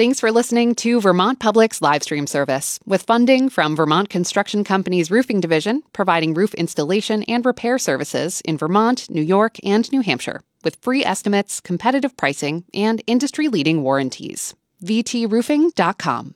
Thanks for listening to Vermont Public's live stream service, with funding from Vermont Construction Company's Roofing Division, providing roof installation and repair services in Vermont, New York, and New Hampshire, with free estimates, competitive pricing, and industry-leading warranties. VTRoofing.com.